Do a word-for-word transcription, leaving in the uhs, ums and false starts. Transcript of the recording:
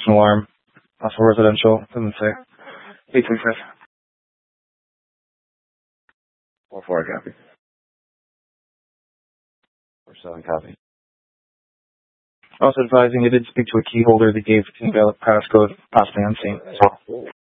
It's an alarm. Also residential. Doesn't say. eight twenty-five. four four, copy. Four seven, copy. Also advising, they did speak to a key holder that gave invalid passcode, possibly unseen.